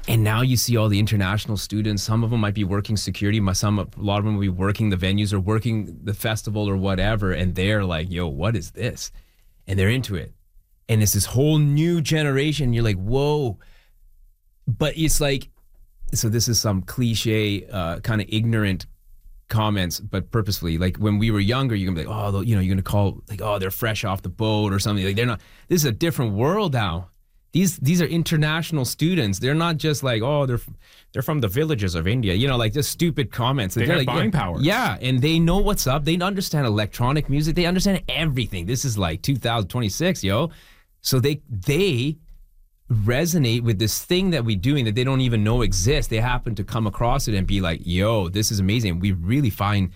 And now you see all the international students. Some of them might be working security. A lot of them will be working the venues or working the festival or whatever. And they're like, yo, what is this? And they're into it. And it's this whole new generation. You're like, whoa. But it's like, so this is some cliche, kind of ignorant comments, but purposefully. Like when we were younger, you're gonna be like, oh, you're gonna call like, oh, they're fresh off the boat or something. Like they're not. This is a different world now. These are international students. They're not just like, oh, they're from the villages of India. Like just stupid comments. They have like, buying power. Yeah, and they know what's up. They understand electronic music. They understand everything. This is like 2026, yo. So they resonate with this thing that we're doing that they don't even know exists. They happen to come across it and be like, yo, this is amazing. We really find